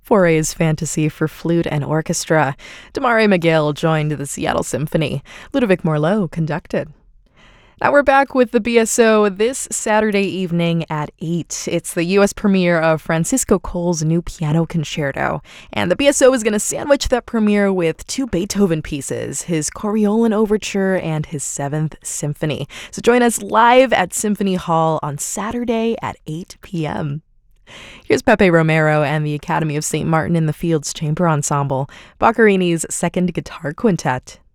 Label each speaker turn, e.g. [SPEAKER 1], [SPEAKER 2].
[SPEAKER 1] Fauré's Fantasy for Flute and Orchestra. Damari McGill joined the Seattle Symphony. Ludovic Morlot conducted. Now we're back with the BSO this Saturday evening at 8. It's the U.S. premiere of Francisco Cole's new piano concerto. And the BSO is going to sandwich that premiere with two Beethoven pieces, his Coriolan Overture and his 7th Symphony. So join us live at Symphony Hall on Saturday at 8 p.m. Here's Pepe Romero and the Academy of St. Martin in the Fields Chamber Ensemble, Boccherini's second guitar quintet.